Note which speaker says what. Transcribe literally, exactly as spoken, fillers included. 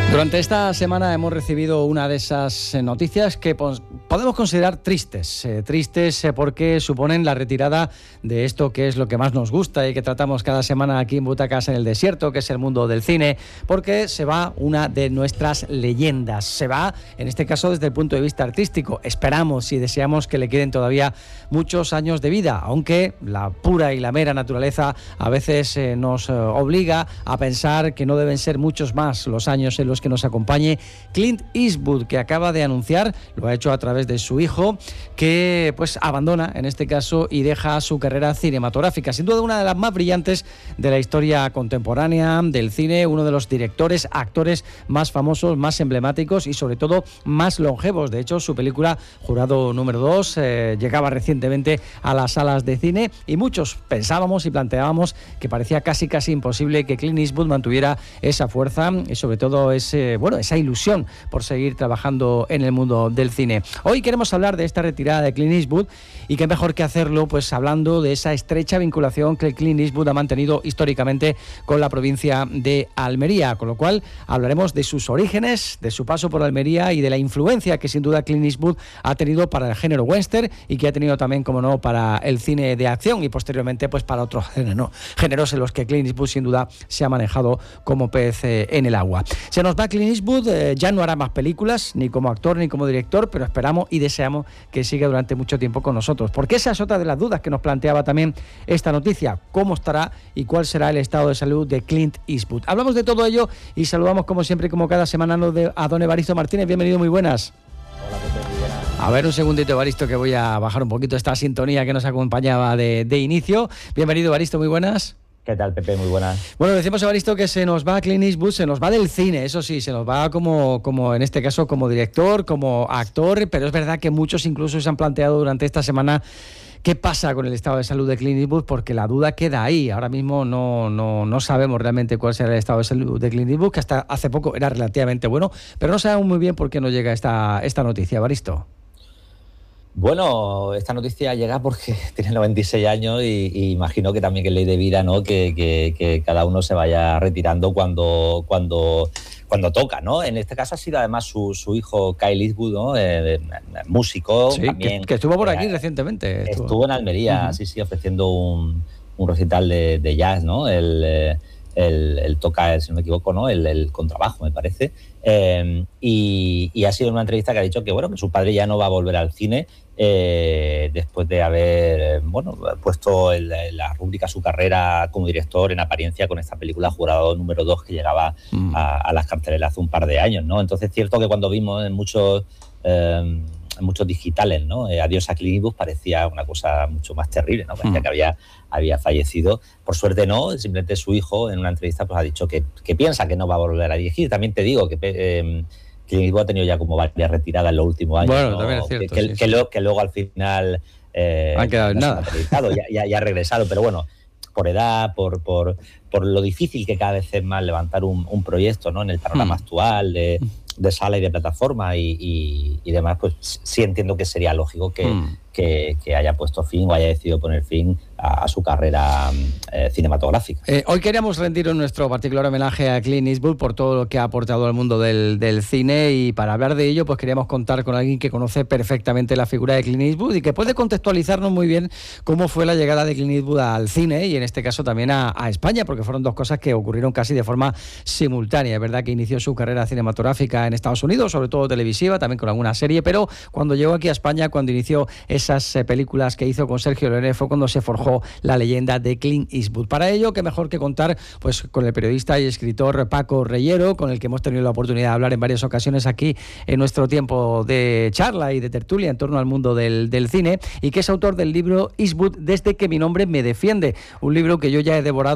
Speaker 1: Durante esta semana hemos recibido una de esas noticias que podemos considerar tristes, eh, tristes porque suponen la retirada de esto que es lo que más nos gusta y que tratamos cada semana aquí en Butacas en el Desierto, que es el mundo del cine, porque se va una de nuestras leyendas. Se va, en este caso, desde el punto de vista artístico. Esperamos y deseamos que le queden todavía muchos años de vida, aunque la pura y la mera naturaleza a veces eh, nos eh, obliga a pensar que no deben ser muchos más los años en los que nos acompañe Clint Eastwood, que acaba de anunciar, lo ha hecho a través de su hijo, que pues abandona en este caso y deja su carrera cinematográfica. Sin duda una de las más brillantes de la historia contemporánea del cine, uno de los directores, actores más famosos, más emblemáticos y sobre todo más longevos. De hecho, su película Jurado número dos eh, llegaba recientemente a las salas de cine y muchos pensábamos y planteábamos que parecía casi casi imposible que Clint Eastwood mantuviera esa fuerza y sobre todo ese bueno, esa ilusión por seguir trabajando en el mundo del cine. Hoy queremos hablar de esta retirada de Clint Eastwood y qué mejor que hacerlo pues hablando de esa estrecha vinculación que Clint Eastwood ha mantenido históricamente con la provincia de Almería, con lo cual hablaremos de sus orígenes, de su paso por Almería y de la influencia que sin duda Clint Eastwood ha tenido para el género western y que ha tenido también, como no, para el cine de acción y posteriormente pues para otros géneros, géneros en los que Clint Eastwood sin duda se ha manejado como pez eh, en el agua. Se nos va Clint Eastwood, eh, ya no hará más películas, ni como actor ni como director, pero esperamos y deseamos que siga durante mucho tiempo con nosotros, porque esa es otra de las dudas que nos planteaba también esta noticia: cómo estará y cuál será el estado de salud de Clint Eastwood. Hablamos de todo ello y saludamos como siempre, como cada semana, a don Evaristo Martínez. Bienvenido, muy buenas.
Speaker 2: Hola, Pepe, muy buenas.
Speaker 1: A ver, un segundito, Evaristo, que voy a bajar un poquito esta sintonía que nos acompañaba de, de inicio. Bienvenido, Evaristo, muy buenas.
Speaker 2: ¿Qué tal, Pepe? Muy buenas.
Speaker 1: Bueno, decimos, Evaristo, que se nos va Clint Eastwood, se nos va del cine, eso sí, se nos va como, como en este caso como director, como actor, pero es verdad que muchos incluso se han planteado durante esta semana qué pasa con el estado de salud de Clint Eastwood, porque la duda queda ahí. Ahora mismo no, no, no sabemos realmente cuál será el estado de salud de Clint Eastwood, que hasta hace poco era relativamente bueno, pero no sabemos muy bien por qué nos llega esta, esta noticia, Evaristo.
Speaker 2: Bueno, esta noticia llega porque tiene noventa y seis años y, y imagino que también que es ley de vida, ¿no? Que, que, que cada uno se vaya retirando cuando, cuando, cuando toca, ¿no? En este caso ha sido además su, su hijo Kyle Eastwood, ¿no? Eh, músico.
Speaker 1: Sí,
Speaker 2: también,
Speaker 1: que, que estuvo por aquí
Speaker 2: eh,
Speaker 1: recientemente.
Speaker 2: Estuvo, estuvo en Almería, uh-huh. sí, sí, ofreciendo un, un recital de, de jazz, ¿no? El, eh, el, el toca, si no me equivoco, ¿no? El, el contrabajo, me parece. Eh, y, y ha sido una entrevista que ha dicho que, bueno, que su padre ya no va a volver al cine. Eh, después de haber bueno, puesto en la, la rúbrica su carrera como director en apariencia con esta película Jurado número dos que llegaba mm. a, a las carteleras hace un par de años, ¿no? Entonces es cierto que cuando vimos en muchos eh, en muchos digitales, ¿no? Eh, Adiós a Clint Eastwood parecía una cosa mucho más terrible, ¿no? Parecía mm. que había, había fallecido. Por suerte no, simplemente su hijo en una entrevista pues ha dicho que, que piensa que no va a volver a dirigir. También te digo que eh, Clint Eastwood ha tenido ya como varias retiradas en los últimos años.
Speaker 1: Bueno,
Speaker 2: ¿no?
Speaker 1: también es cierto.
Speaker 2: Que,
Speaker 1: sí,
Speaker 2: que,
Speaker 1: sí.
Speaker 2: Lo, que luego al final eh,
Speaker 1: han quedado en
Speaker 2: no
Speaker 1: nada.
Speaker 2: Ya, ya, ya ha regresado, pero bueno, por edad, por, por, por lo difícil que cada vez es más levantar un, un proyecto, ¿no? En el panorama mm. actual de, de sala y de plataforma y, y, y demás, pues sí entiendo que sería lógico que, mm. que, que haya puesto fin o haya decidido poner fin a, a su carrera eh, cinematográfica.
Speaker 1: Eh, hoy queríamos rendir nuestro particular homenaje a Clint Eastwood por todo lo que ha aportado al mundo del, del cine, y para hablar de ello pues queríamos contar con alguien que conoce perfectamente la figura de Clint Eastwood y que puede contextualizarnos muy bien cómo fue la llegada de Clint Eastwood al cine y en este caso también a, a España, porque fueron dos cosas que ocurrieron casi de forma simultánea. Es verdad que inició su carrera cinematográfica en Estados Unidos, sobre todo televisiva, también con alguna serie, pero cuando llegó aquí a España, cuando inició esas eh, películas que hizo con Sergio Leone, fue cuando se forjó la leyenda de Clint Eastwood. Para ello, qué mejor que contar pues con el periodista y escritor Paco Reyero, con el que hemos tenido la oportunidad de hablar en varias ocasiones aquí en nuestro tiempo de charla y de tertulia en torno al mundo del, del cine, y que es autor del libro Eastwood desde que mi nombre me defiende, un libro que yo ya he devorado